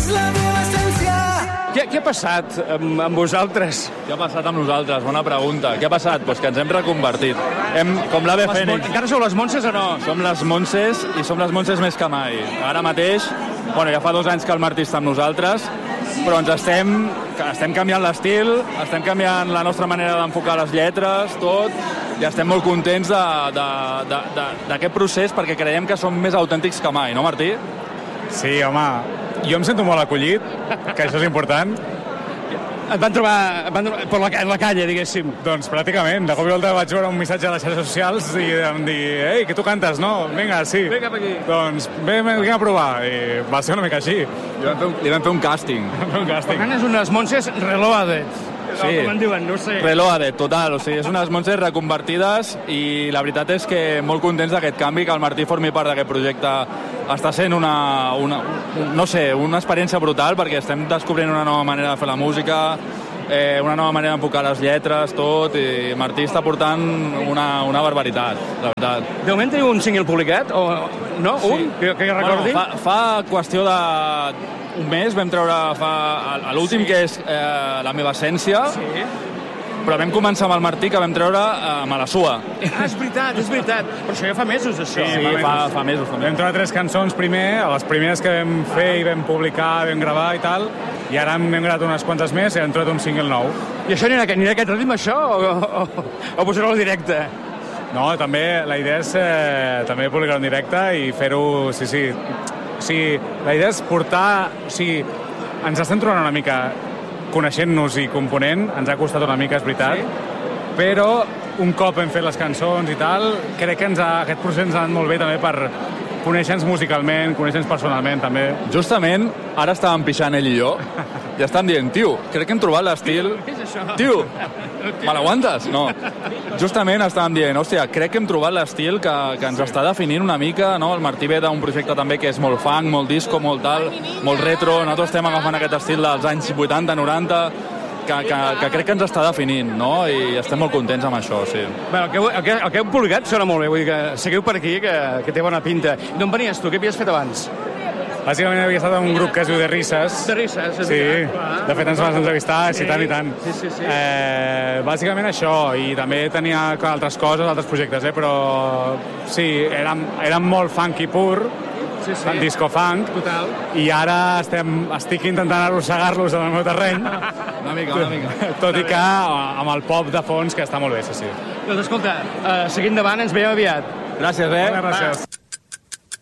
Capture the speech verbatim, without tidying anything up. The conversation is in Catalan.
la meva essència. Què, què ha passat amb, amb vosaltres? Què ha passat amb nosaltres? Bona pregunta. Què ha passat? Pues que ens hem reconvertit. Hem, com l'Ave Les mon- Fènix. Encara sou les Montses o no? Som les Montses i som les Montses més que mai. Ara mateix, bueno, ja fa dos anys que el Martí està amb nosaltres, però ens estem, estem canviant l'estil, estem canviant la nostra manera d'enfocar les lletres, tot, i estem molt contents d'aquest procés perquè creiem que som més autèntics que mai, no, Martí? Sí, home, jo em sento molt acollit, que això és important. Et van trobar, et van trobar per la, en la calle, diguéssim. Doncs pràcticament, de cop i volta vaig veure un missatge a les xarxes socials i em dir, ei, que tu cantes, no? Vinga, sí. Vinga cap aquí. Doncs vinga a provar. I va ser una mica així. Li vam fer un, li vam fer un càsting. Un Per càsting. tant, és unes Montses reloaded. Sí. Com en diuen, no ho sé. Reloaded, total, o sigui, és unes Montses reconvertides i la veritat és que molt contents d'aquest canvi, que el Martí formi part d'aquest projecte. Està sent una, una, no sé, una experiència brutal perquè estem descobrint una nova manera de fer la música, eh, una nova manera d'enfocar les lletres, tot, i Martí està portant una, una barbaritat, la veritat. De moment teniu un single publicat? O, no? Un? Que, que recordi? Bueno, fa, fa qüestió de un mes vam treure fa, a l'últim, sí. que és eh, La meva essència, Sí. però vam començar amb el Martí, que vam treure eh, Malassua. Ah, és veritat, és veritat. Però això ja fa mesos, això. Sí, fa, fa mesos. Fa Vam mesos. trobar tres cançons primer, les primeres que vam fer i vam publicar, vam gravar i tal, i ara hem gravat unes quantes més i hem trobat un single nou. I això anirà, anirà a aquest ritme, això? O, o, o posareu al directe? No, també la idea és eh, també publicar en directe i fer-ho, sí, sí. O sigui, la idea és portar... O sigui, ens estem trobant una mica coneixent-nos i component, ens ha costat una mica, és veritat, sí. Però un cop hem fet les cançons i tal, crec que ens ha, aquest procés ens ha anat molt bé també per conèixer-nos musicalment, conèixer-nos personalment, també. Justament, ara estàvem pixant ell i jo, i estàvem dient, tio, crec que hem trobat l'estil... Què és això? Tio, me l'aguantes? No. Justament estàvem dient, hòstia, crec que hem trobat l'estil que, que ens està definint una mica, no? El Martí ve d'un projecte també que és molt funk, molt disco, molt tal, molt retro, nosaltres estem agafant aquest estil dels anys vuitanta, noranta, que, que, que crec que ens està definint, no? I estem molt contents amb això, sí. Bé, el que, heu- el, que, el que heu publicat sona molt bé, vull dir que seguiu per aquí, que, que té bona pinta. D'on venies tu? Què havies fet abans? Bàsicament havia estat en un grup que es diu De Risses. De Risses, és Sí, veritat, clar. de fet ens vas entrevistar, sí, Sí, tant i tant. sí, sí, sí. Eh, bàsicament això, i també tenia altres coses, altres projectes, eh, però sí, érem, érem molt funky pur, Sí, sí. disco funk, Total. i ara estem, estic intentant arrossegar-los en el meu terreny, Una mica, una mica. tot i que amb el pop de fons, que està molt bé, sí, sí. Doncs escolta, uh, seguint endavant, ens veiem aviat. Gràcies, eh? Moltes gràcies.